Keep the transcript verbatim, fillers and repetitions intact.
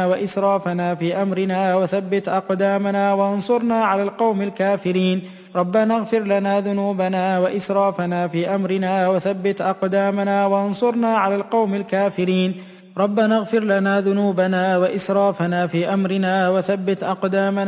ذنوبنا وإسرافنا في أمرنا وثبت أقدامنا وانصرنا على القوم الكافرين. ربنا اغفر لنا ذنوبنا وإسرافنا في أمرنا وثبت أقدامنا وانصرنا على القوم الكافرين. ربنا اغفر لنا ذنوبنا وإسرافنا في أمرنا وثبت أقدامنا